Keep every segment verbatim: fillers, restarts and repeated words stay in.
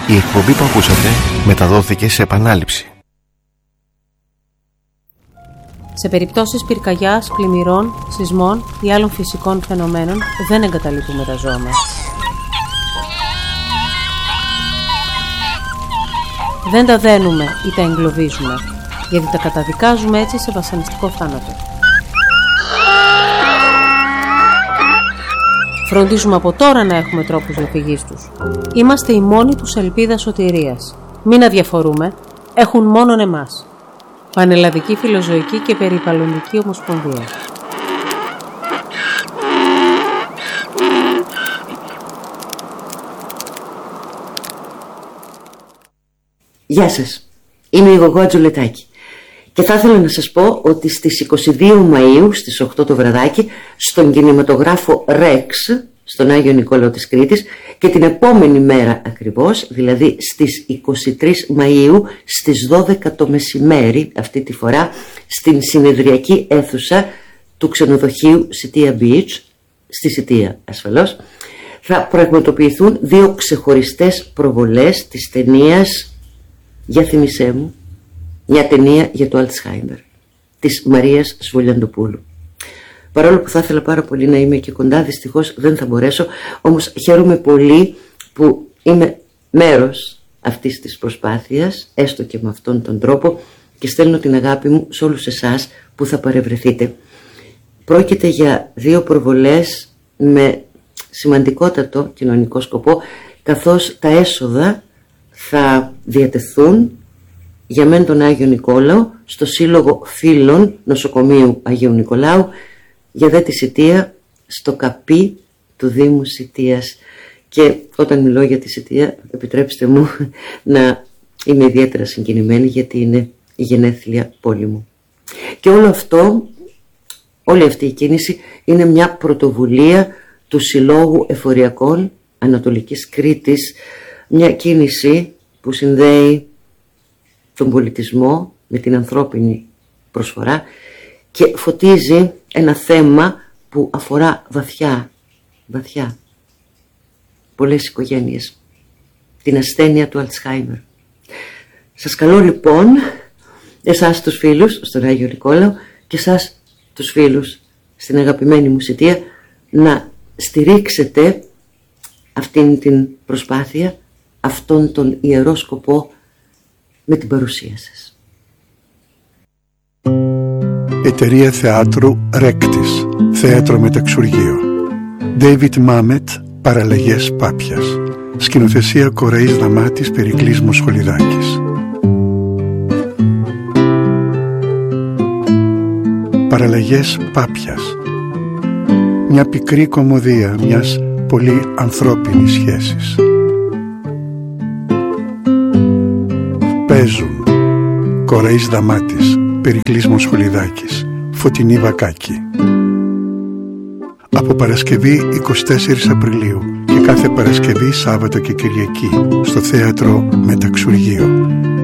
Η εκπομπή που ακούσατε μεταδόθηκε σε επανάληψη. Σε περιπτώσεις πυρκαγιάς, πλημμυρών, σεισμών ή άλλων φυσικών φαινομένων δεν εγκαταλείπουμε τα ζώα μας. Δεν τα δένουμε ή τα εγκλωβίζουμε, γιατί τα καταδικάζουμε έτσι σε βασανιστικό θάνατο. Φροντίζουμε από τώρα να έχουμε τρόπους διαφυγής τους. Είμαστε η μόνη τους ελπίδα σωτηρίας. Μην αδιαφορούμε, έχουν μόνον εμάς. Πανελλαδική Φιλοζωική και Περιβαλλοντική Ομοσπονδία. Γεια σας, είμαι η Γογό Ατζουλετάκη και θα ήθελα να σας πω ότι στις είκοσι δύο Μαΐου στις οκτώ το βραδάκι στον κινηματογράφο Ρεξ στον Άγιο Νικόλαο της Κρήτης και την επόμενη μέρα ακριβώς, δηλαδή στις είκοσι τρεις Μαΐου στις δώδεκα το μεσημέρι, αυτή τη φορά στην συνεδριακή αίθουσα του ξενοδοχείου Σιτία Beach, στη Σιτία ασφαλώς, θα πραγματοποιηθούν δύο ξεχωριστές προβολές της ταινίας «Για θυμισέ μου», μια ταινία για το Αλτσχάιμερ της Μαρίας Σβολιαντοπούλου. Παρόλο που θα ήθελα πάρα πολύ να είμαι και κοντά, δυστυχώς δεν θα μπορέσω, όμως χαίρομαι πολύ που είμαι μέρος αυτής της προσπάθειας, έστω και με αυτόν τον τρόπο, και στέλνω την αγάπη μου σε όλους εσάς που θα παρευρεθείτε. Πρόκειται για δύο προβολές με σημαντικότατο κοινωνικό σκοπό, καθώς τα έσοδα θα διατεθούν για μεν τον Άγιο Νικόλαο στο Σύλλογο Φίλων Νοσοκομείου Αγίου Νικολάου, για δε τη Σιτία στο καπί του Δήμου Σιτίας. Και όταν μιλώ για τη Σιτία, επιτρέψτε μου να είμαι ιδιαίτερα συγκινημένη, γιατί είναι η γενέθλια πόλη μου. Και όλο αυτό, όλη αυτή η κίνηση είναι μια πρωτοβουλία του Συλλόγου Εφοριακών Ανατολικής Κρήτης, μια κίνηση που συνδέει τον πολιτισμό με την ανθρώπινη προσφορά και φωτίζει ένα θέμα που αφορά βαθιά, βαθιά πολλές οικογένειες, την ασθένεια του Αλτσχάιμερ. Σας καλώ λοιπόν, εσάς τους φίλους στον Άγιο Νικόλαο και εσάς τους φίλους στην αγαπημένη μου Σιτία, να στηρίξετε αυτήν την προσπάθεια, αυτόν τον ιερό σκοπό, με την παρουσία σας. Εταιρεία Θεάτρου Ρέκτης, Θέατρο Μεταξουργείο. David Mamet, Παραλλαγές Πάπιας. Σκηνοθεσία Κοραής Δαμάτης, Περικλής Μοσχολιδάκης. Παραλλαγές Πάπιας. Μια πικρή κωμωδία μιας πολύ ανθρώπινης σχέσης. Παίζουν Κοραής Δαμάτης, Περικλής Μοσχολιδάκης, Φωτεινή Βακάκη. Από Παρασκευή εικοστή τέταρτη Απριλίου και κάθε Παρασκευή, Σάββατο και Κυριακή στο Θέατρο Μεταξουργείο.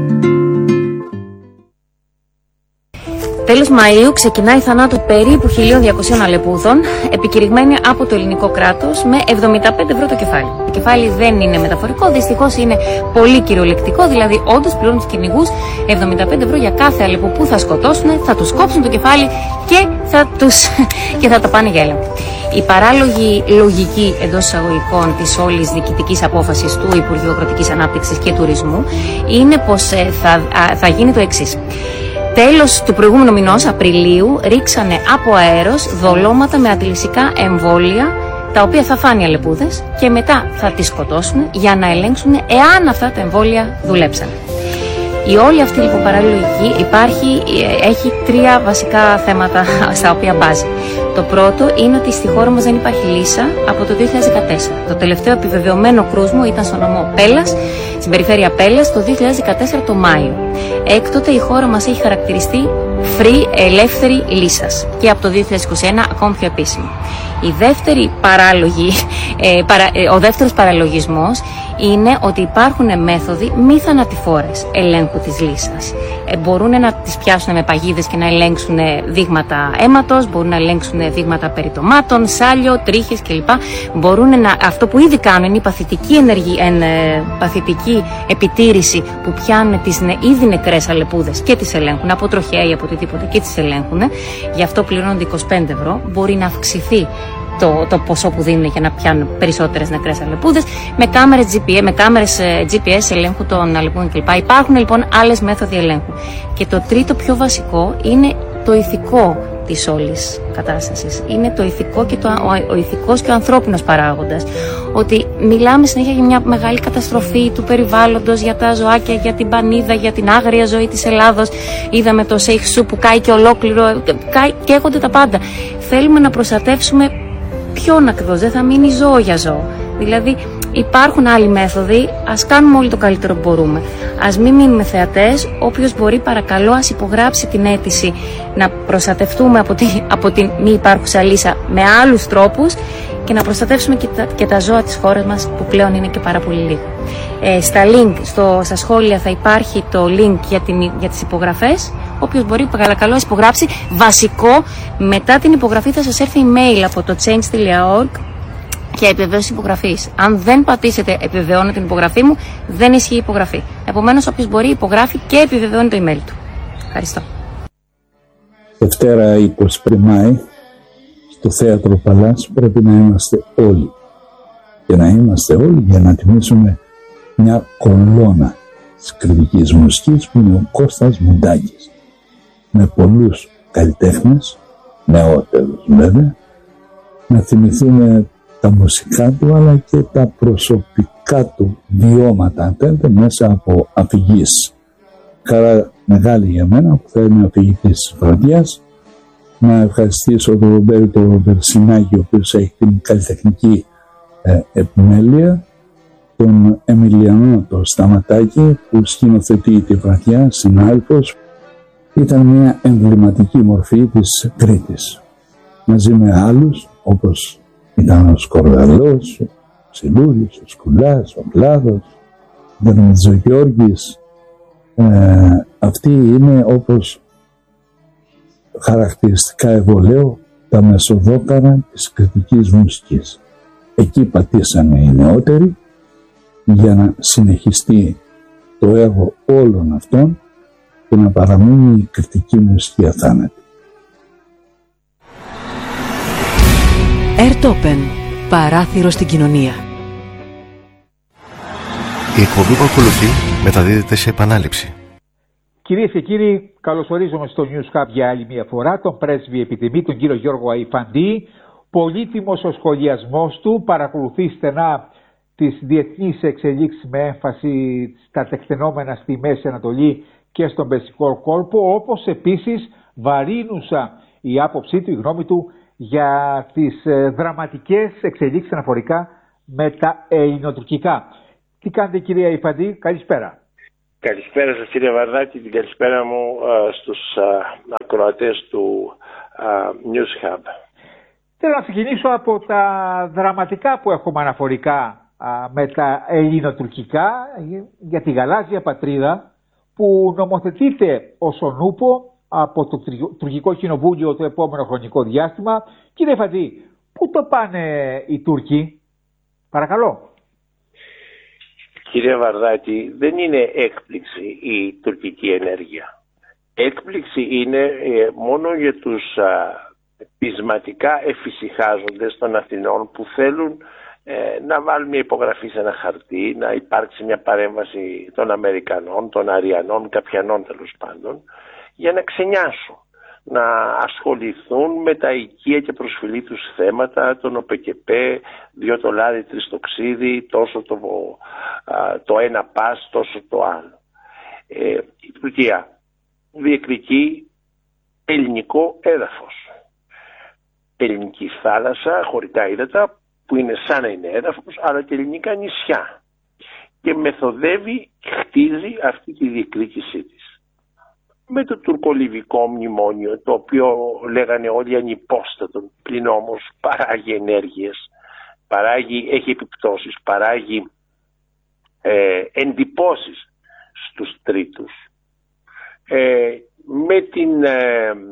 Τέλος Μαΐου ξεκινάει η θανάτου περίπου χίλια διακοσίων αλεπούδων, επικηρυγμένη από το ελληνικό κράτος με εβδομήντα πέντε ευρώ το κεφάλι. Το κεφάλι δεν είναι μεταφορικό, δυστυχώς είναι πολύ κυριολεκτικό, δηλαδή όντως πληρώνουν τους κυνηγούς εβδομήντα πέντε ευρώ για κάθε αλεπού που θα σκοτώσουν, θα τους κόψουν το κεφάλι και θα, τους, και θα τα πάνε για έλεγχο. Η παράλογη λογική εντός εισαγωγικών της όλης διοικητικής απόφασης του Υπουργείου Αγροτικής Ανάπτυξης και Τουρισμού είναι πως θα, θα γίνει το εξής. Τέλος του προηγούμενου μηνός, Απριλίου, ρίξανε από αέρος δολώματα με αντιλυσικά εμβόλια, τα οποία θα φάνε οι αλεπούδες και μετά θα τις σκοτώσουν για να ελέγξουν εάν αυτά τα εμβόλια δουλέψαν. Η όλη αυτή λοιπόν παραλογική υπάρχει, έχει τρία βασικά θέματα στα οποία μπάζει. Το πρώτο είναι ότι στη χώρα μας δεν υπάρχει λύσα από το δύο χιλιάδες δεκατέσσερα. Το τελευταίο επιβεβαιωμένο κρούσμο ήταν στο νομό Πέλλας, στην περιφέρεια Πέλλας, το δύο χιλιάδες δεκατέσσερα το Μάιο. Έκτοτε η χώρα μας έχει χαρακτηριστεί free, ελεύθερη λύσας και από το δύο χιλιάδες είκοσι ένα ακόμη πιο επίσημη. Η δεύτερη παράλογη, ε, παρα, ε, ο δεύτερος παραλογισμός είναι ότι υπάρχουν μέθοδοι μη θανατηφόρες ελέγχου της λύσας. ε, μπορούν να τις πιάσουν με παγίδες και να ελέγξουν δείγματα αίματος, μπορούν να ελέγξουν δείγματα περιτομάτων, σάλιο, τρίχες κλπ. Μπορούν να, αυτό που ήδη κάνουν είναι η παθητική, ενεργη, εν, παθητική επιτήρηση που πιάνουν τις ήδη νεκρές αλεπούδες και τις ελέγχουν από τροχέα ή από οτιδήποτε και τις ελέγχουν. Γι' αυτό πληρώνονται είκοσι πέντε ευρώ. Μπορεί να αυξηθεί Το, το ποσό που δίνουν για να πιάνουν περισσότερες νεκρές αλεπούδες με κάμερες τζι πι ες, με κάμερες τζι πι ες ελέγχου των αλεπούδων κλπ. Υπάρχουν λοιπόν άλλες μέθοδοι ελέγχου. Και το τρίτο πιο βασικό είναι το ηθικό της όλης κατάστασης. Είναι το ηθικό και το, ο, ο ηθικός και ο ανθρώπινος παράγοντας. Ότι μιλάμε συνέχεια για μια μεγάλη καταστροφή του περιβάλλοντος, για τα ζωάκια, για την πανίδα, για την άγρια ζωή της Ελλάδος. Είδαμε το Σέιχ-Σου που κάει και ολόκληρο, κάει, καίγονται τα πάντα. Θέλουμε να προστατεύσουμε ποιον ακριβώς, δεν θα μείνει ζώο για ζώο. Δηλαδή υπάρχουν άλλοι μέθοδοι, ας κάνουμε όλοι το καλύτερο που μπορούμε. Ας μην μείνουμε θεατές, όποιος μπορεί παρακαλώ ας υπογράψει την αίτηση να προστατευτούμε από, τη, από την μη υπάρχουσα λύσα με άλλους τρόπους και να προστατεύσουμε και τα, και τα ζώα της χώρας μας που πλέον είναι και πάρα πολύ λίγο. Ε, στα link, στο, στα σχόλια θα υπάρχει το link για, την, για τις υπογραφές. Όποιος μπορεί παρακαλώ υπογράψει. Βασικό, μετά την υπογραφή θα σας έρθει email από το change τελεία org για επιβεβαίωση υπογραφής. Αν δεν πατήσετε επιβεβαιώνω την υπογραφή μου, δεν ισχύει η υπογραφή. Επομένως, όποιος μπορεί υπογράφει και επιβεβαιώνει το email του. Ευχαριστώ. Δευτέρα είκοσι πέντε Μάη στο Θέατρο Παλάς πρέπει να είμαστε όλοι. Και να είμαστε όλοι για να τιμήσουμε μια κολόνα της κριτικής μουσικής που είναι ο Κώστας Μουντάκης. Με πολλούς καλλιτέχνες, νεότερους βέβαια, να θυμηθούμε τα μουσικά του αλλά και τα προσωπικά του βιώματα, αν θέλετε, μέσα από αφηγήσεις. Χαρά μεγάλη για μένα που θα είναι αφηγητής της βραδιάς. Να ευχαριστήσω τον Ρομπέρτο Βερσινάκη, ο οποίος έχει την καλλιτεχνική ε, επιμέλεια, τον Εμιλιανό το Σταματάκη που σκηνοθετεί τη βραδιά, συνάδελφος. Ήταν μια εμβληματική μορφή της Κρήτης. Μαζί με άλλους όπως ήταν ο Σκορδαλός, ο Ψιλούρης, ο Σκουλάς, ο Κλάδος, ο Δερμιτζογιώργης. Ε, αυτοί είναι όπως χαρακτηριστικά εγώ λέω τα μεσοδόκαρα της κριτικής μουσικής. Εκεί πατήσανε οι νεότεροι για να συνεχιστεί το έργο όλων αυτών και να παραμείνει η κριτική μουσική αθάνατη. Ερτόπεν, παράθυρο στην κοινωνία. Η εκπομπή που ακολουθεί μεταδίδεται σε επανάληψη. Κυρίες και κύριοι, καλωσορίζομαι στο News Hub για άλλη μια φορά τον πρέσβη επιτιμή, τον κύριο Γιώργο Αϊφαντή. Πολύτιμος ο σχολιασμός του, παρακολουθεί στενά τις διεθνείς εξελίξεις με έμφαση στα τεκτενόμενα στη Μέση Ανατολή και στον Περσικό κόλπο, όπως επίσης βαρύνουσα η άποψή του, η γνώμη του για τις ε, δραματικές εξελίξεις αναφορικά με τα ελληνοτουρκικά. Τι κάνετε κυρία Αϊφαντή, καλησπέρα. Καλησπέρα σας κύριε Βαρδάκη, την καλησπέρα μου α, στους α, ακροατές του α, News Hub. Θέλω να ξεκινήσω από τα δραματικά που έχουμε αναφορικά α, με τα ελληνοτουρκικά για τη γαλάζια πατρίδα που νομοθετείται ως ο νούπο από το τουρκικό κοινοβούλιο το επόμενο χρονικό διάστημα. Κύριε Αϊφαντή, πού το πάνε οι Τούρκοι, παρακαλώ. Κύριε Βαρδάκη, δεν είναι έκπληξη η τουρκική ενέργεια. Έκπληξη είναι ε, μόνο για τους α, πεισματικά εφησυχάζοντες των Αθηνών που θέλουν ε, να βάλουν μια υπογραφή σε ένα χαρτί, να υπάρξει μια παρέμβαση των Αμερικανών, των Αριανών, Καπιανών τέλος πάντων, για να ξενιάσουν, να ασχοληθούν με τα οικία και προσφυλή τους θέματα, τον ΟΠΕΚΕΠΕ, δύο το λάδι, τρεις το ξύδι, τόσο το, α, το ένα πας, τόσο το άλλο. Ε, η Τουρκία διεκδικεί ελληνικό έδαφος. Ελληνική θάλασσα, χωρικά ύδατα, που είναι σαν να είναι έδαφος, αλλά και ελληνικά νησιά. Και μεθοδεύει, χτίζει αυτή τη διεκδίκησή της. Με το τουρκολιβικό μνημόνιο, το οποίο λέγανε όλοι ανυπόστατο, πλην όμως παράγει ενέργειες, παράγει, έχει επιπτώσεις, παράγει ε, εντυπώσεις στους τρίτους. ε, με την ε, ε, ε,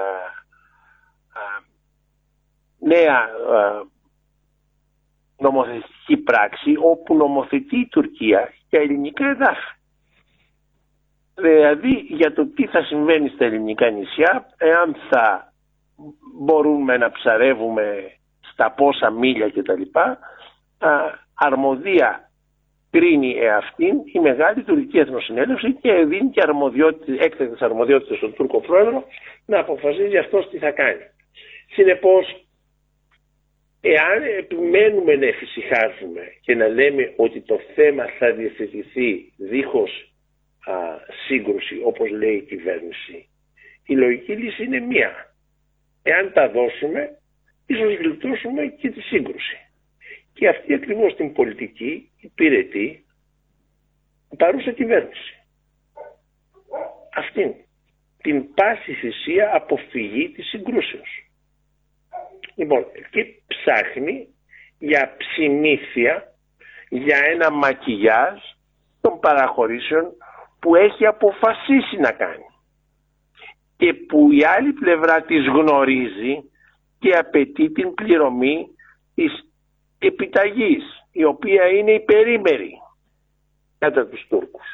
νέα ε, νομοθετική πράξη όπου νομοθετεί η Τουρκία για ελληνικά εδάφη. Δηλαδή για το τι θα συμβαίνει στα ελληνικά νησιά, εάν θα μπορούμε να ψαρεύουμε στα πόσα μίλια κτλ. Αρμοδία κρίνει εαυτήν η μεγάλη τουρκική εθνοσυνέλευση και δίνει και έκτακτες αρμοδιότητες στον Τούρκο πρόεδρο να αποφασίζει αυτός τι θα κάνει. Συνεπώς, εάν επιμένουμε να εφησυχάζουμε και να λέμε ότι το θέμα θα διευθετηθεί δίχως α, σύγκρουση, όπως λέει η κυβέρνηση, η λογική λύση είναι μία. Εάν τα δώσουμε, ίσως γλιτώσουμε και τη σύγκρουση. Και αυτή ακριβώς την πολιτική υπηρετεί η παρούσα κυβέρνηση. Αυτήν την πάση θυσία αποφυγή της συγκρούσεως. Λοιπόν, και ψάχνει για ψημίθια, για ένα μακιγιάζ των παραχωρήσεων που έχει αποφασίσει να κάνει και που η άλλη πλευρά της γνωρίζει και απαιτεί την πληρωμή της επιταγής, η οποία είναι υπερήμερη κατά τους Τούρκους.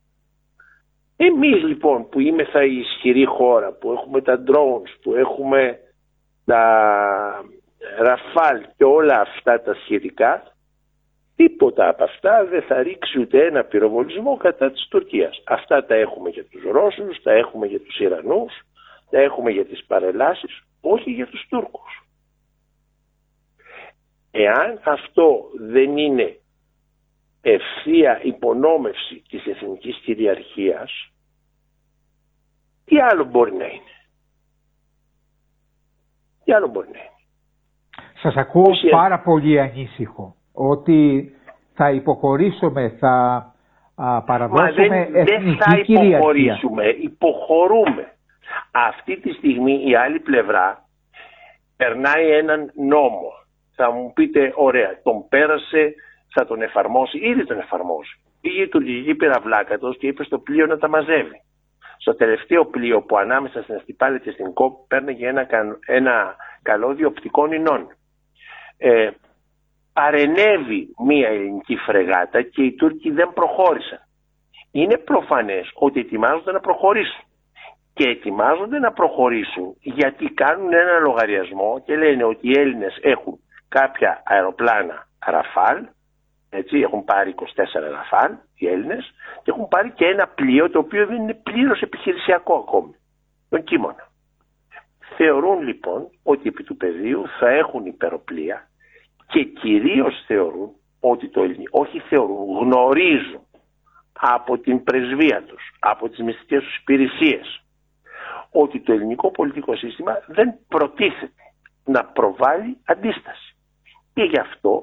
Εμείς λοιπόν που είμεθα η ισχυρή χώρα, που έχουμε τα drones, που έχουμε τα Ραφάλ και όλα αυτά τα σχετικά, τίποτα από αυτά δεν θα ρίξει ούτε ένα πυροβολισμό κατά της Τουρκίας. Αυτά τα έχουμε για τους Ρώσους, τα έχουμε για τους Ιρανούς, τα έχουμε για τις παρελάσεις, όχι για τους Τούρκους. Εάν αυτό δεν είναι ευθεία υπονόμευση της εθνικής κυριαρχίας, τι άλλο μπορεί να είναι. Τι άλλο μπορεί να είναι. Σας ακούω Ουσία... πάρα πολύ ανήσυχο ότι θα υποχωρήσουμε, θα α, παραδώσουμε Μα δεν, εθνική δεν θα κυριαρχία. υποχωρήσουμε, υποχωρούμε. Αυτή τη στιγμή η άλλη πλευρά περνάει έναν νόμο. Θα μου πείτε, ωραία, τον πέρασε, θα τον εφαρμόσει, ήδη τον εφαρμόσει. Πήγε η τουρκική πυραυλάκατος και είπε στο πλοίο να τα μαζεύει. Στο τελευταίο πλοίο που ανάμεσα στην Αστυπάλη και στην ΚΟΠ παίρνεγε ένα, ένα καλώδιο οπτικών ινών. Ε, παρενέβη μία ελληνική φρεγάτα και οι Τούρκοι δεν προχώρησαν. Είναι προφανές ότι ετοιμάζονται να προχωρήσουν. Και ετοιμάζονται να προχωρήσουν γιατί κάνουν ένα λογαριασμό και λένε ότι οι Έλληνες έχουν κάποια αεροπλάνα Ραφάλ, έτσι, έχουν πάρει είκοσι τέσσερα Ραφάλ οι Έλληνες και έχουν πάρει και ένα πλοίο το οποίο δεν είναι πλήρως επιχειρησιακό ακόμη, τον Κίμωνα. Θεωρούν λοιπόν ότι επί του πεδίου θα έχουν υπεροπλία και κυρίως θεωρούν ότι το ελληνικό, όχι θεωρούν, γνωρίζουν από την πρεσβεία τους, από τις μυστικές τους υπηρεσίες, ότι το ελληνικό πολιτικό σύστημα δεν προτίθεται να προβάλλει αντίσταση. Και γι' αυτό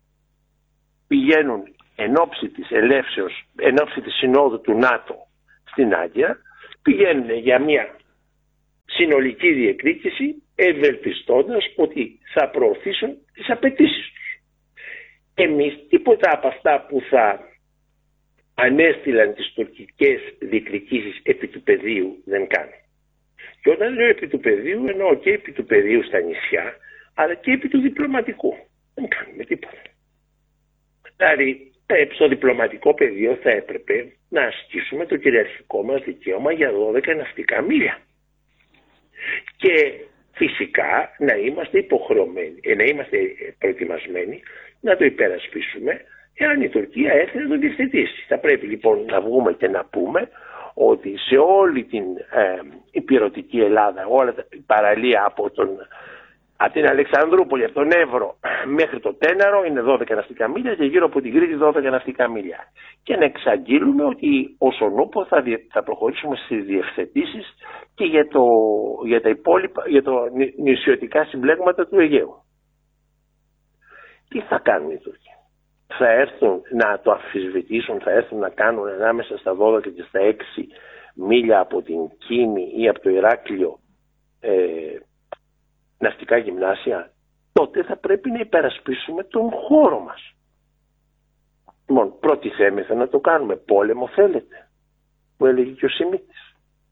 πηγαίνουν εν ώψη της ελεύσεως, εν ώψη της συνόδου του ΝΑΤΟ στην Άγκυρα, πηγαίνουν για μια συνολική διεκδίκηση, ευελπιστώντας ότι θα προωθήσουν τις απαιτήσεις τους. Εμείς τίποτα από αυτά που θα ανέστηλαν τις τουρκικές διεκδικήσεις επί του πεδίου δεν κάνουν. Και όταν λέω επί του πεδίου, εννοώ και επί του πεδίου στα νησιά, αλλά και επί του διπλωματικού. Δεν κάνουμε τίποτα. Δηλαδή, στο διπλωματικό πεδίο θα έπρεπε να ασκήσουμε το κυριαρχικό μας δικαίωμα για δώδεκα ναυτικά μίλια. Και φυσικά να είμαστε υποχρεωμένοι, να είμαστε προετοιμασμένοι να το υπερασπίσουμε εάν η Τουρκία έρθει να το διευθετήσει. Θα πρέπει λοιπόν να βγούμε και να πούμε ότι σε όλη την ε, υπηρετική Ελλάδα, όλα τα παραλία από, τον, από την Αλεξανδρούπολη, από τον Εύρο μέχρι το Τέναρο είναι δώδεκα ναυτικά μίλια και γύρω από την Κρήτη δώδεκα ναυτικά μίλια. Και να εξαγγείλουμε ότι όσον ούπο θα, θα προχωρήσουμε στις διευθετήσεις και για, το, για τα υπόλοιπα, για το νησιωτικά συμπλέγματα του Αιγαίου. Τι θα κάνουν οι Τούρκοι? Θα έρθουν να το αμφισβητήσουν, θα έρθουν να κάνουν ανάμεσα στα δώδεκα και στα έξι μίλια από την Κίνη ή από το Ηράκλειο ε, ναυτικά γυμνάσια? Τότε θα πρέπει να υπερασπίσουμε τον χώρο μας. Λοιπόν, προτιθέμεθα να το κάνουμε. Πόλεμο θέλετε, που έλεγε και ο Σιμίτης.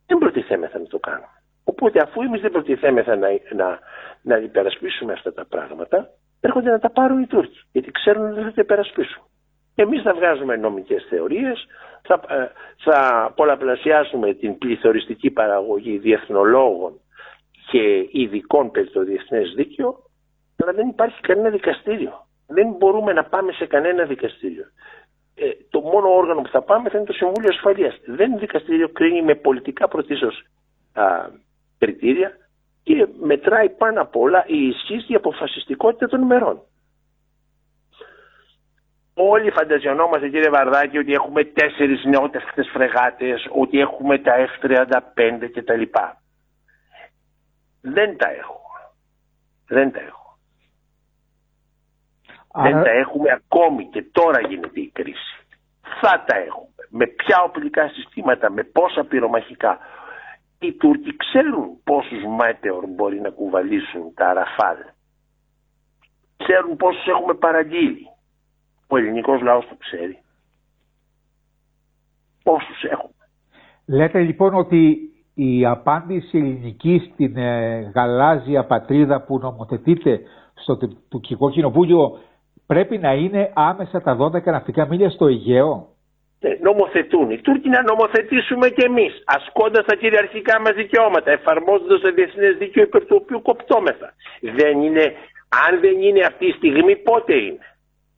δεν προτιθέμεθα να το κάνουμε. Οπότε αφού εμείς δεν προτιθέμεθα να, να, να υπερασπίσουμε αυτά τα πράγματα, έρχονται να τα πάρουν οι Τούρκοι, γιατί ξέρουν ότι δεν θα τα υπερασπίσουν. Εμείς θα βγάζουμε νομικές θεωρίες, θα, θα πολλαπλασιάσουμε την πληθωριστική παραγωγή διεθνολόγων και ειδικών περί το διεθνές δίκαιο, αλλά δεν υπάρχει κανένα δικαστήριο. Δεν μπορούμε να πάμε σε κανένα δικαστήριο. Ε, το μόνο όργανο που θα πάμε θα είναι το Συμβούλιο Ασφαλείας. Δεν είναι δικαστήριο, κρίνει με πολιτικά πρωτίστως κριτήρια και μετράει πάνω απ' όλα η ισχύς και η αποφασιστικότητα των μερών. Όλοι φανταζιωνόμαστε, κύριε Βαρδάκη, ότι έχουμε τέσσερις νεότευτες φρεγάτες, ότι έχουμε τα εφ τριάντα πέντε κτλ. Δεν τα έχω. Δεν τα έχω. Άρα... Δεν τα έχουμε ακόμη και τώρα γίνεται η κρίση. Θα τα έχουμε. Με ποια οπλικά συστήματα, με πόσα πυρομαχικά. Οι Τούρκοι ξέρουν πόσους μέτεωρ μπορεί να κουβαλήσουν τα Ραφάλ. Ξέρουν πόσους έχουμε παραγγείλει. Ο ελληνικός λαός το ξέρει. Πόσους έχουμε. Λέτε λοιπόν ότι η απάντηση ελληνική στην ε, γαλάζια πατρίδα που νομοθετείται στο Τουρκικό Κοινοβούλιο πρέπει να είναι άμεσα τα δώδεκα ναυτικά μίλια στο Αιγαίο. Ναι, νομοθετούν. Οι Τούρκοι να νομοθετήσουμε κι εμείς, ασκώντας τα κυριαρχικά μας δικαιώματα, εφαρμόζοντας το διεθνές δίκαιο υπέρ του οποίου κοπτόμεθα. Δεν είναι, αν δεν είναι αυτή η στιγμή, πότε είναι.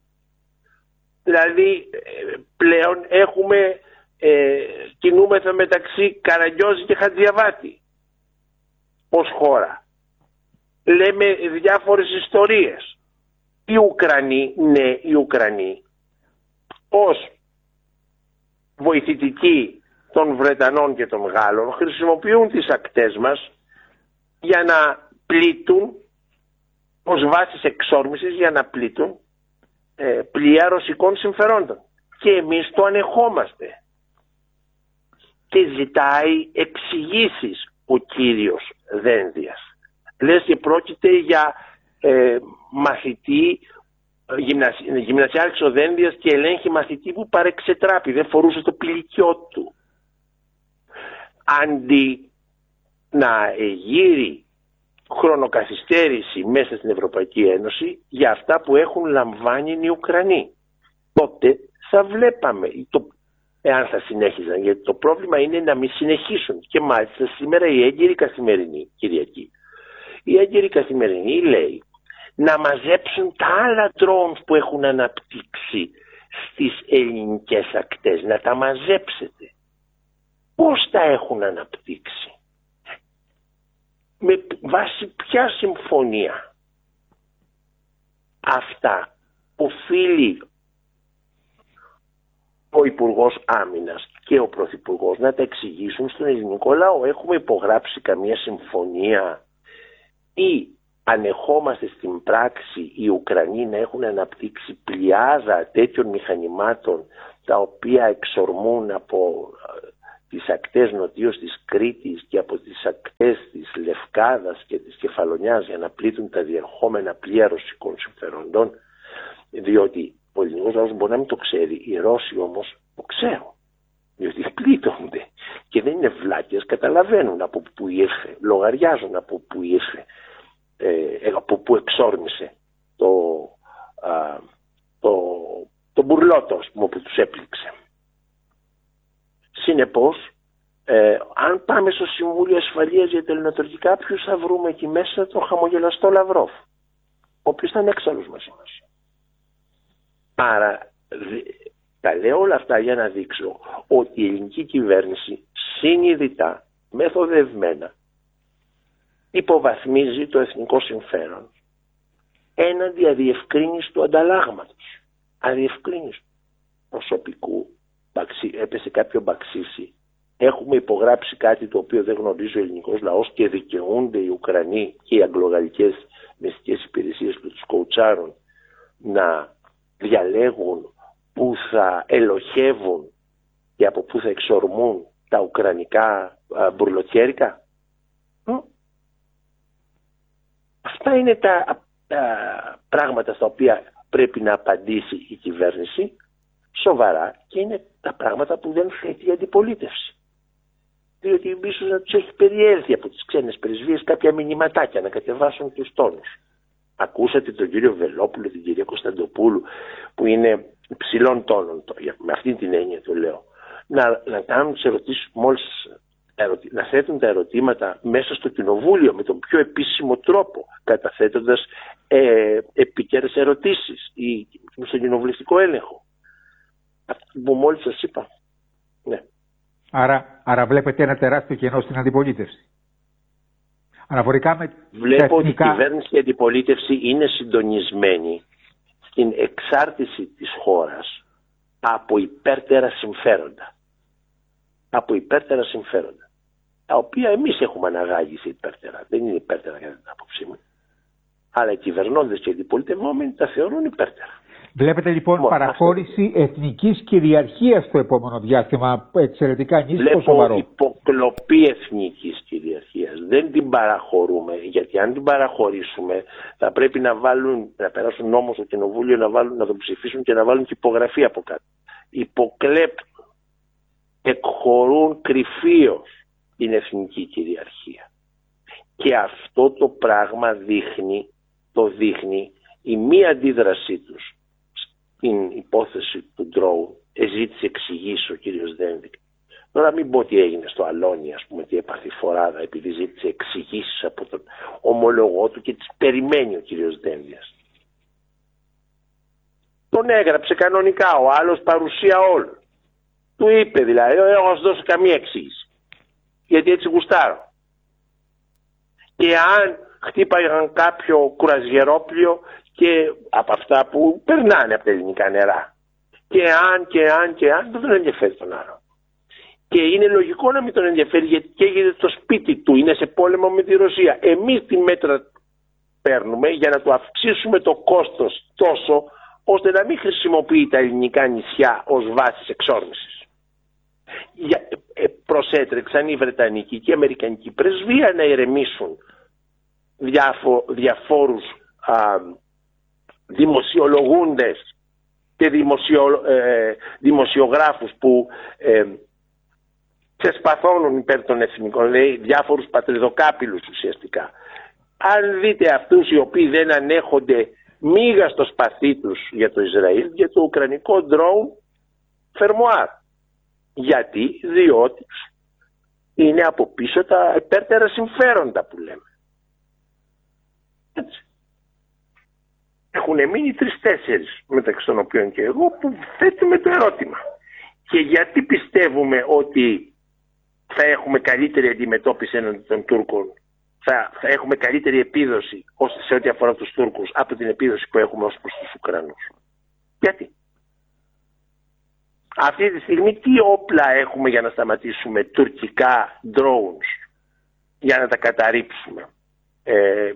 Δηλαδή πλέον έχουμε ε, κινούμεθα μεταξύ Καραγκιόζη και Χατζιαβάτη ως χώρα. Λέμε διάφορες ιστορίες. Οι Ουκρανοί, ναι, οι Ουκρανοί ως βοηθητικοί των Βρετανών και των Γάλλων χρησιμοποιούν τις ακτές μας για να πλήττουν, ως βάσεις εξόρμησης για να πλήττουν ε, πλοία ρωσικών συμφερόντων. Και εμείς το ανεχόμαστε. Και ζητάει εξηγήσεις ο κύριος Δένδιας. Λες και πρόκειται για ε, μαθητή, γυμνασιάρχης ο Δένδιας και ελέγχει μαθητή που παρεξετράπη, δεν φορούσε το πηλικιό του. Αντί να γύρει χρονοκαθυστέρηση μέσα στην Ευρωπαϊκή Ένωση για αυτά που έχουν λαμβάνει οι Ουκρανοί, τότε θα βλέπαμε, το, εάν θα συνέχιζαν, γιατί το πρόβλημα είναι να μην συνεχίσουν. Και μάλιστα σήμερα η έγκυρη Καθημερινή, Κυριακή, η έγκυρη Καθημερινή λέει να μαζέψουν τα άλλα drones που έχουν αναπτύξει στις ελληνικές ακτές, να τα μαζέψετε. Πώς τα έχουν αναπτύξει, με βάση ποια συμφωνία. Αυτά οφείλει ο Υπουργός Άμυνας και ο Πρωθυπουργός να τα εξηγήσουν στον ελληνικό λαό. Έχουμε υπογράψει καμία συμφωνία ή ανεχόμαστε στην πράξη οι Ουκρανοί να έχουν αναπτύξει πλειάδα τέτοιων μηχανημάτων τα οποία εξορμούν από τις ακτές νοτίως της Κρήτης και από τις ακτές της Λευκάδας και της Κεφαλονιάς για να πλήττουν τα διερχόμενα πλοία ρωσικών συμφεροντών, διότι ο ελληνικός λαός μπορεί να μην το ξέρει, οι Ρώσοι όμως το ξέρουν, διότι πλήττονται και δεν είναι βλάκες, καταλαβαίνουν από πού ήρθε, λογαριάζουν από πού ήρθε, ε, από πού εξόρμησε το, α, το, το μπουρλότο που τους έπληξε. Συνεπώς, ε, αν πάμε στο Συμβούλιο Ασφαλείας για τα ελληνοτουρκικά, ποιους θα βρούμε εκεί μέσα? Τον χαμογελαστό Λαυρόφ, ο οποίος ήταν έξαλλος μαζί μας. Άρα, δε, τα λέω όλα αυτά για να δείξω ότι η ελληνική κυβέρνηση συνειδητά, μεθοδευμένα, υποβαθμίζει το εθνικό συμφέρον έναντι αδιευκρίνιστου ανταλλάγματος. Αδιευκρίνιστου προσωπικού. Έπεσε κάποιο μπαξίσι. Έχουμε υπογράψει κάτι το οποίο δεν γνωρίζει ο ελληνικός λαός και δικαιούνται οι Ουκρανοί και οι αγγλογαλλικές μυστικές υπηρεσίες που τους κοουτσάρουν να διαλέγουν που θα ελοχεύουν και από που θα εξορμούν τα ουκρανικά μπουρλοτιέρικα. Αυτά είναι τα, τα πράγματα στα οποία πρέπει να απαντήσει η κυβέρνηση σοβαρά και είναι τα πράγματα που δεν θέτει η αντιπολίτευση. διότι ίσως να τους έχει περιέλθει από τις ξένες πρεσβείες κάποια μηνυματάκια να κατεβάσουν τους τόνους. Ακούσατε τον κύριο Βελόπουλο, την κυρία Κωνσταντοπούλου, που είναι υψηλών τόνων, με αυτή την έννοια το λέω, να, να κάνουν τις ερωτήσεις μόλις, ερωτη, να θέτουν τα ερωτήματα μέσα στο κοινοβούλιο με τον πιο επίσημο τρόπο, καταθέτοντας ε, επίκαιρες ερωτήσεις ή στον κοινοβουλευτικό έλεγχο. Αυτό που μόλις σας είπα. Ναι. Άρα, άρα βλέπετε ένα τεράστιο κενό στην αντιπολίτευση. Αναφορικά με Βλέπω εθνικά... ότι η κυβέρνηση και η αντιπολίτευση είναι συντονισμένη στην εξάρτηση της χώρας από υπέρτερα συμφέροντα. Από υπέρτερα συμφέροντα. Τα οποία εμείς έχουμε αναγάγει σε υπέρτερα. Δεν είναι υπέρτερα κατά την άποψή μου. Αλλά οι κυβερνώντες και οι αντιπολιτευόμενοι τα θεωρούν υπέρτερα. Βλέπετε λοιπόν Μόνο παραχώρηση αυτό. Εθνικής κυριαρχίας στο επόμενο διάστημα, εξαιρετικά νήσικο Βλέπω σοβαρό. υποκλοπή εθνικής κυριαρχίας. Δεν την παραχωρούμε, γιατί αν την παραχωρήσουμε θα πρέπει να, βάλουν, να περάσουν νόμο στο κοινοβούλιο, να, βάλουν, να τον ψηφίσουν και να βάλουν και υπογραφή από κάτω. Υποκλέπτουν, εκχωρούν κρυφίως την εθνική κυριαρχία. Και αυτό το πράγμα δείχνει, το δείχνει η μη αντίδρασή τους στην υπόθεση του Ντρόουν. Εζήτησε εξηγήσει ο κύριος Δένδικ. Τώρα μην πω τι έγινε στο Αλόνι, ας πούμε, τι έπαθε φοράδα επειδή ζήτησε εξηγήσεις από τον ομολογό του και τις περιμένει ο κύριος Δένδιας. Τον έγραψε κανονικά, ο άλλος παρουσία όλων. Του είπε δηλαδή, εγώ θα σου δώσω καμία εξήγηση. Γιατί έτσι γουστάρω. Και αν χτύπαγαν κάποιο κουραζιερόπλιο και από αυτά που περνάνε από τα ελληνικά νερά. Και αν και αν και αν δεν τον ενδιαφέρει τον άλλο. Και είναι λογικό να μην τον ενδιαφέρει γιατί καίγεται το σπίτι του, είναι σε πόλεμο με τη Ρωσία. Εμείς τι μέτρα παίρνουμε για να του αυξήσουμε το κόστος τόσο ώστε να μην χρησιμοποιεί τα ελληνικά νησιά ως βάσεις εξόρμησης. Ε, προσέτρεξαν η Βρετανική και η Αμερικανική πρεσβεία να ηρεμήσουν διάφο, διαφόρους α, δημοσιολογούντες και δημοσιο, ε, δημοσιογράφους που ε, ξεσπαθώνουν υπέρ των εθνικών, λέει, διάφορους πατριδοκάπηλους ουσιαστικά. Αν δείτε αυτούς οι οποίοι δεν ανέχονται μίγα στο σπαθί τους για το Ισραήλ, για το ουκρανικό ντρόουν φερμοάρ. Γιατί, διότι είναι από πίσω τα υπέρτερα συμφέροντα που λέμε. Έτσι. Έχουν μείνει τρεις-τέσσερις, μεταξύ των οποίων και εγώ, που θέτουμε το ερώτημα. Και γιατί πιστεύουμε ότι θα έχουμε καλύτερη αντιμετώπιση έναντι των Τούρκων, θα, θα έχουμε καλύτερη επίδοση σε ό,τι αφορά τους Τούρκους από την επίδοση που έχουμε ως προς τους Ουκρανούς. Γιατί? Αυτή τη στιγμή τι όπλα έχουμε για να σταματήσουμε τουρκικά drones, για να τα καταρρίψουμε? Ε,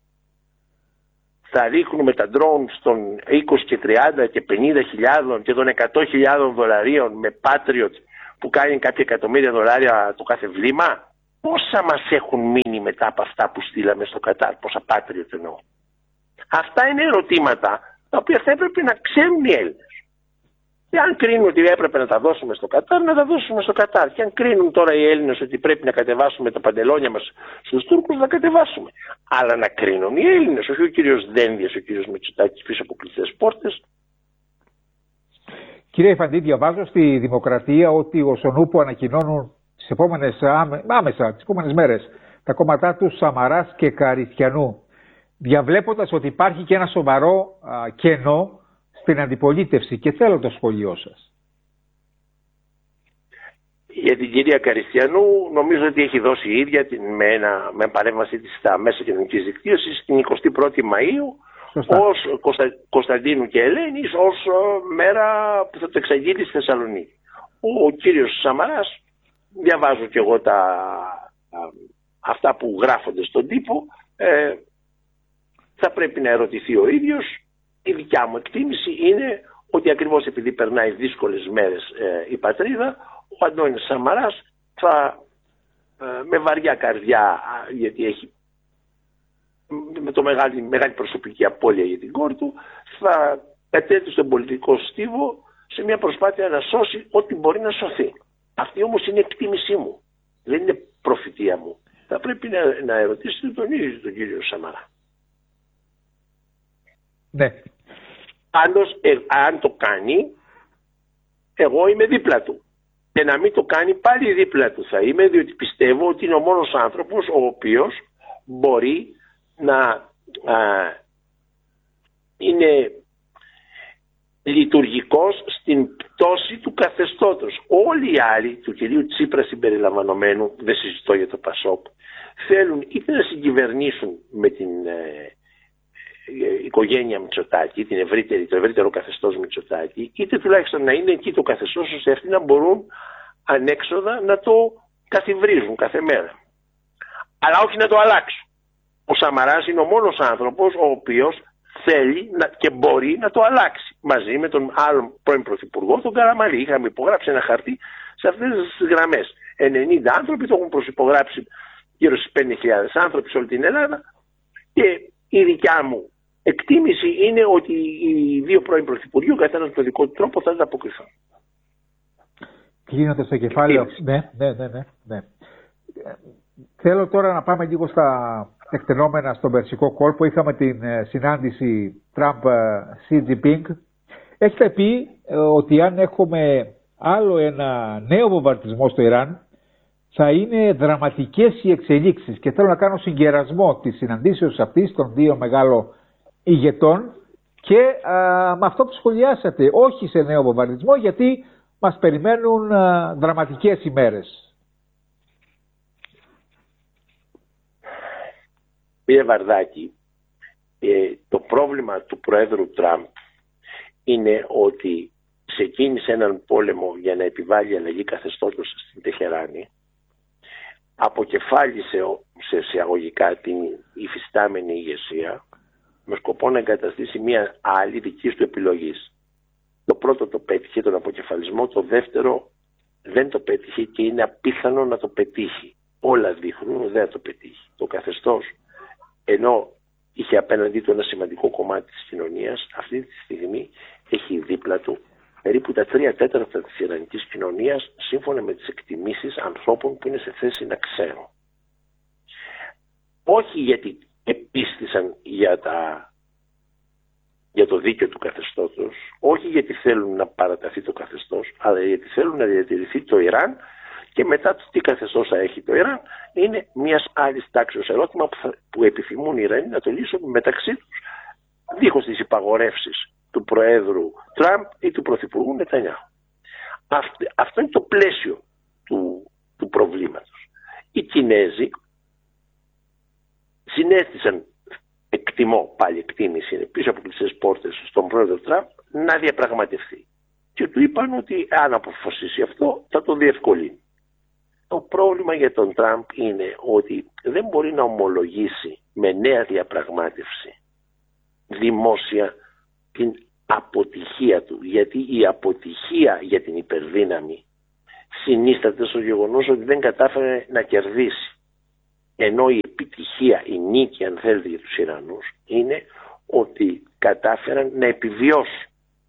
θα ρίχνουμε τα drones των είκοσι και τριάντα και πενήντα χιλιάδων και των εκατό χιλιάδων δολαρίων με Patriot που κάνει κάποια εκατομμύρια δολάρια το κάθε βλήμα? Πόσα μας έχουν μείνει μετά από αυτά που στείλαμε στο Κατάρ, πόσα Patriot εννοώ? Αυτά είναι ερωτήματα τα οποία θα έπρεπε να ξέρουν οι Έλληνες. Και αν κρίνουν ότι έπρεπε να τα δώσουμε στο Κατάρ, να τα δώσουμε στο Κατάρ. Και αν κρίνουν τώρα οι Έλληνες ότι πρέπει να κατεβάσουμε τα παντελόνια μας στους Τούρκους, να κατεβάσουμε. Αλλά να κρίνουν οι Έλληνες, όχι ο κύριος Δένδιας, ο κύριος Μητσοτάκης πίσω από κλειστές πόρτες. Κύριε Ιφαντή, διαβάζω στη Δημοκρατία ότι όσον ούπο ανακοινώνουν τις επόμενες, άμεσα, τις επόμενες μέρες τα κόμματά του Σαμαράς και Καριστιανού, διαβλέποντας ότι υπάρχει και ένα σοβαρό α, κενό στην αντιπολίτευση, και θέλω το σχολείο σας. Για την κυρία Καριστιανού νομίζω ότι έχει δώσει η ίδια με, ένα, με παρέμβαση της στα μέσα κοινωνικής δικτύωσης την εικοστή πρώτη Μαΐου ως Κωνστα, Κωνσταντίνου και Ελένης ως μέρα που θα το εξαγγείλει στη Θεσσαλονίκη. Ο, ο κύριος Σαμαράς, διαβάζω και εγώ τα, τα, αυτά που γράφονται στον τύπο, ε, θα πρέπει να ερωτηθεί ο ίδιος. Η δικιά μου εκτίμηση είναι ότι ακριβώς επειδή περνάει δύσκολες μέρες ε, η πατρίδα, ο Αντώνης Σαμαράς θα ε, με βαριά καρδιά, γιατί έχει με το μεγάλη, μεγάλη προσωπική απώλεια για την κόρη του, θα κατέβει στον πολιτικό στίβο σε μια προσπάθεια να σώσει ό,τι μπορεί να σωθεί. Αυτή όμως είναι η εκτίμησή μου. Δεν είναι προφητεία μου. Θα πρέπει να, να ερωτήσετε τον ίδιο τον κύριο Σαμαρά. Ναι. Πάντως, ε, αν το κάνει, εγώ είμαι δίπλα του. Και να μην το κάνει, πάλι δίπλα του θα είμαι, διότι πιστεύω ότι είναι ο μόνος άνθρωπος ο οποίος μπορεί να α, είναι λειτουργικός στην πτώση του καθεστώτος. Όλοι οι άλλοι, του κυρίου Τσίπρα συμπεριλαμβανομένου, δεν συζητώ για το Πασόκ, θέλουν είτε να συγκυβερνήσουν με την ε, ε, οικογένεια Μητσοτάκη, την ευρύτερη, το ευρύτερο καθεστώς Μητσοτάκη, είτε τουλάχιστον να είναι εκεί το καθεστώς ώστε αυτοί να μπορούν ανέξοδα να το καθιβρίζουν κάθε μέρα. Αλλά όχι να το αλλάξουν. Ο Σαμαράς είναι ο μόνος άνθρωπος ο οποίος θέλει να, και μπορεί να το αλλάξει. Μαζί με τον άλλον πρώην πρωθυπουργό, τον Καραμανλή. Είχαμε υπογράψει ένα χαρτί σε αυτές τις γραμμές. ενενήντα άνθρωποι το έχουν προσυπογράψει, γύρω στις πέντε χιλιάδες άνθρωποι σε όλη την Ελλάδα. Και η δικιά μου εκτίμηση είναι ότι οι δύο πρώην πρωθυπουργοί, ο καθένας με τον δικό του τρόπο, θα ανταποκριθούν. Κλείνοντας το κεφάλαιο. Ναι, ναι, ναι, ναι, ναι. Θέλω τώρα να πάμε λίγο στα εκτενόμενα στον Περσικό κόλπο. Είχαμε την συνάντηση Τραμπ-Σι Τζινπίνγκ. Έχετε πει ότι αν έχουμε άλλο ένα νέο βομβαρδισμό στο Ιράν, θα είναι δραματικές οι εξελίξεις. Και θέλω να κάνω συγκερασμό της συναντήσεως αυτής των δύο μεγάλων ηγετών και α, με αυτό που σχολιάσατε, όχι σε νέο βομβαρδισμό, γιατί μας περιμένουν α, δραματικές ημέρες. Κύριε Βαρδάκη, ε, το πρόβλημα του Προέδρου Τραμπ είναι ότι ξεκίνησε έναν πόλεμο για να επιβάλλει αλλαγή καθεστώτος στην Τεχεράνη, αποκεφάλισε σε εισαγωγικά την υφιστάμενη ηγεσία με σκοπό να εγκαταστήσει μια άλλη δική του επιλογής. Το πρώτο το πέτυχε, τον αποκεφαλισμό, το δεύτερο δεν το πέτυχε και είναι απίθανο να το πετύχει. Όλα δείχνουν ότι δεν θα το πετύχει. Το καθεστώς, ενώ είχε απέναντί του ένα σημαντικό κομμάτι της κοινωνίας, αυτή τη στιγμή έχει δίπλα του περίπου τα τρία τέταρτα της ιρανικής κοινωνίας, σύμφωνα με τις εκτιμήσεις ανθρώπων που είναι σε θέση να ξέρουν. Όχι γιατί επίστησαν για, τα, για το δίκαιο του καθεστώτος, όχι γιατί θέλουν να παραταθεί το καθεστώς, αλλά γιατί θέλουν να διατηρηθεί το Ιράν και μετά το τι καθεστώς θα έχει το Ιράν είναι μιας άλλης τάξης ερώτημα που, θα, που επιθυμούν οι Ιρανοί να το λύσουν μεταξύ τους, δίχως τις υπαγορεύσεις του Προέδρου Τραμπ ή του Πρωθυπουργού Νετανιάχου. Αυτό, αυτό είναι το πλαίσιο του, του προβλήματος. Οι Κινέζοι συνέστησαν, εκτιμώ, πάλι εκτίμηση είναι πίσω από κλειστές πόρτες στον Πρόεδρο Τραμπ να διαπραγματευτεί. Και του είπαν ότι αν αποφασίσει αυτό θα το διευκολύνει. Το πρόβλημα για τον Τραμπ είναι ότι δεν μπορεί να ομολογήσει με νέα διαπραγμάτευση δημόσια την αποτυχία του, γιατί η αποτυχία για την υπερδύναμη συνίσταται στο γεγονός ότι δεν κατάφερε να κερδίσει, ενώ η επιτυχία, η νίκη αν θέλετε για τους Ιρανούς είναι ότι κατάφεραν να επιβιώσουν.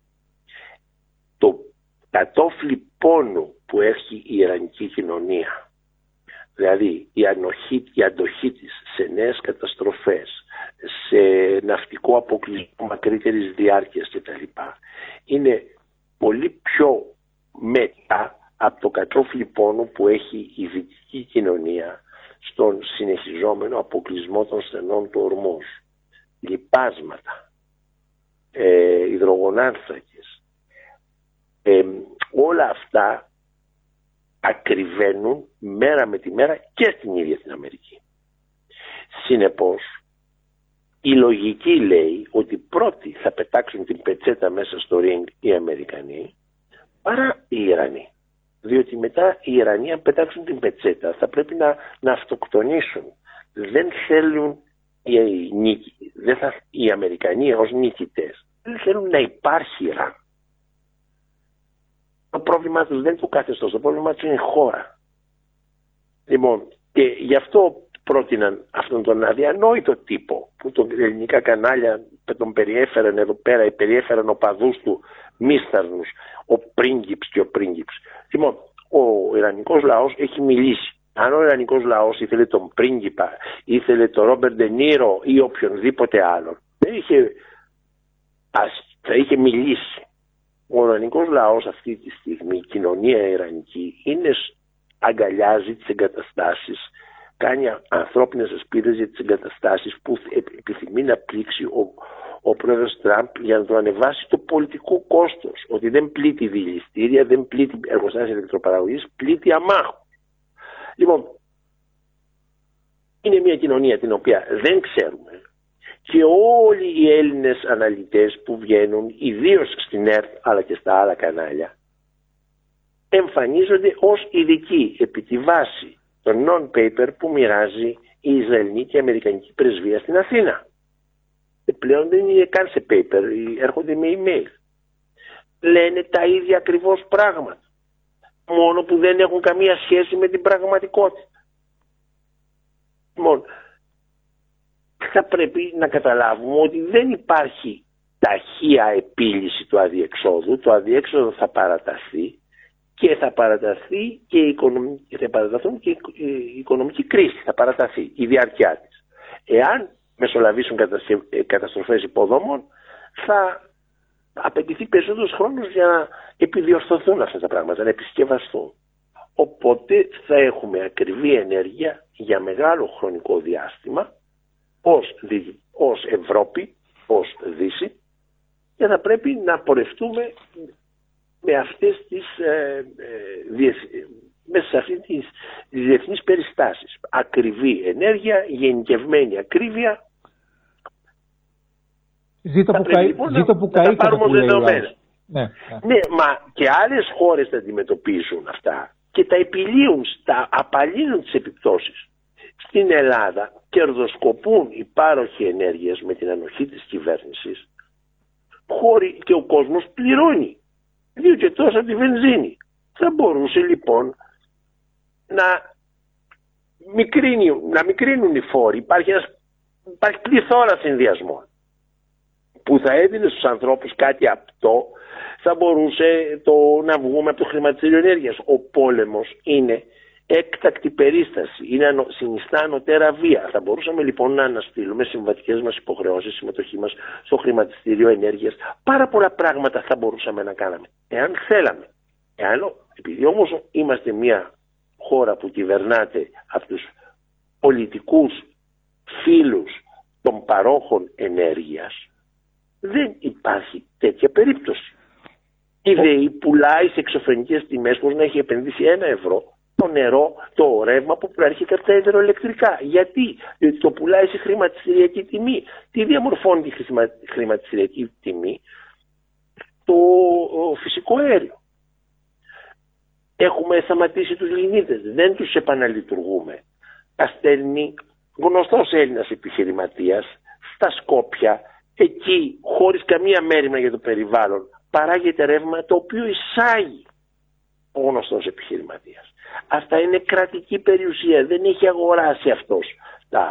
Το κατόφλι πόνου που έχει η ιρανική κοινωνία, δηλαδή η, ανοχή, η αντοχή της σε νέες καταστροφές, σε ναυτικό αποκλεισμό μακρύτερης διάρκειας κτλ. Είναι πολύ πιο μετά από το κατόφλι πόνου που έχει η δυτική κοινωνία στον συνεχιζόμενο αποκλεισμό των στενών του ορμός. Λιπάσματα, ε, υδρογονάνθρακες, ε, όλα αυτά ακριβένουν μέρα με τη μέρα και στην ίδια την Αμερική. Συνεπώς, η λογική λέει ότι πρώτοι θα πετάξουν την πετσέτα μέσα στο ring οι Αμερικανοί παρά οι Ιρανοί. Διότι μετά οι Ιρανοί αν πετάξουν την πετσέτα θα πρέπει να, να αυτοκτονήσουν. Δεν θέλουν οι, νίκη, δεν θα, οι Αμερικανοί ως νικητές. Δεν θέλουν να υπάρχει Ιράν. Το πρόβλημά τους δεν είναι το καθεστώς, το πρόβλημά τους είναι η χώρα. Λοιπόν, και γι' αυτό πρότειναν αυτόν τον αδιανόητο τύπο που τον ελληνικά κανάλια τον περιέφεραν εδώ πέρα, περιέφεραν οπαδούς του μίσταρνους, ο πρίγκιπς και ο πρίγκιπς. Λοιπόν, ο ιρανικός λαός έχει μιλήσει Αν ο Ιρανικός λαός ήθελε τον πρίγκιπα, ήθελε τον Ρόμπερτ Ντε Νίρο ή οποιονδήποτε άλλον, δεν είχε, θα είχε μιλήσει. Ο Ιρανικός λαός αυτή τη στιγμή, η κοινωνία ιρανική, είναι, αγκαλιάζει τις εγκαταστάσεις, κάνει ανθρώπινες ασπίδες για τις εγκαταστάσεις που επιθυμεί να πλήξει ο, ο πρόεδρος Τραμπ για να το ανεβάσει το πολιτικό κόστος. Ότι δεν πλήττει δηληστήρια, δεν πλήττει εργοστάσια ηλεκτροπαραγωγής, πλήττει αμάχου. Λοιπόν, είναι μια κοινωνία την οποία δεν ξέρουμε και όλοι οι Έλληνες αναλυτές που βγαίνουν, ιδίως στην ΕΡΤ αλλά και στα άλλα κανάλια, εμφανίζονται ως ειδικοί επί τη βάση των non-paper που μοιράζει η Ισραηλινή και η Αμερικανική πρεσβεία στην Αθήνα. Και πλέον δεν είναι καν σε paper, έρχονται με email. Λένε τα ίδια ακριβώς πράγματα, μόνο που δεν έχουν καμία σχέση με την πραγματικότητα. Λοιπόν, θα πρέπει να καταλάβουμε ότι δεν υπάρχει ταχεία επίλυση του αδιεξόδου. Το αδιέξοδο θα παραταθεί και θα παραταθεί και η οικονομική, θα παραταθούν και η οικονομική κρίση, θα παραταθεί η διάρκεια της. Εάν μεσολαβήσουν καταστροφές υποδομών, θα απαιτηθεί περισσότερος χρόνος για να επιδιορθωθούν αυτά τα πράγματα, να επισκευαστούν. Οπότε θα έχουμε ακριβή ενέργεια για μεγάλο χρονικό διάστημα ως, ως Ευρώπη, ως Δύση, και θα πρέπει να πορευτούμε με αυτές τις, ε, ε, διεθ, μέσα σε αυτές τις, τις διεθνείς περιστάσεις. Ακριβή ενέργεια, γενικευμένη ακρίβεια. Ζήτω που, καεί, λοιπόν ζήτω που να, να τα πάρουμε δεδομένα. Ναι, ναι. ναι, μα και άλλες χώρες τα αντιμετωπίζουν αυτά και τα επιλύουν, τα απαλύνουν τις επιπτώσεις. Στην Ελλάδα κερδοσκοπούν οι πάροχοι ενέργειας με την ανοχή της κυβέρνησης, χώροι και ο κόσμος πληρώνει δύο και τόσα τη βενζίνη. Θα μπορούσε λοιπόν να μικρύνουν, να μικρύνουν οι φόροι. Υπάρχει, ένας, υπάρχει πληθώρα συνδυασμών που θα έδινε στους ανθρώπους κάτι απτό. Θα μπορούσε το, να βγούμε από το χρηματιστήριο ενέργειας. Ο πόλεμος είναι έκτακτη περίσταση, είναι ανο, συνιστά ανωτέρα βία. Θα μπορούσαμε λοιπόν να αναστείλουμε συμβατικές μας υποχρεώσεις, συμμετοχή μας στο χρηματιστήριο ενέργειας. Πάρα πολλά πράγματα θα μπορούσαμε να κάναμε, εάν θέλαμε. Εάν, επειδή όμως είμαστε μια χώρα που κυβερνάται από τους πολιτικούς φίλους των παρόχων ενέργειας, δεν υπάρχει τέτοια περίπτωση. Η ΔΕΗ πουλάει σε εξωφρενικές τιμές πως να έχει επενδύσει ένα ευρώ το νερό, το ρεύμα που προέρχεται από τα υδροελεκτρικά. Γιατί? Διότι το πουλάει σε χρηματιστηριακή τιμή. Τι διαμορφώνει τη χρηματιστηριακή τιμή? Το φυσικό αέριο. Έχουμε σταματήσει τους λινίδες, δεν τους επαναλειτουργούμε. Τα στέλνει γνωστός Έλληνας επιχειρηματίας στα Σκόπια, εκεί χωρίς καμία μέριμνα για το περιβάλλον παράγεται ρεύμα το οποίο εισάγει ο γνωστός επιχειρηματίας. Αυτά είναι κρατική περιουσία, δεν έχει αγοράσει αυτός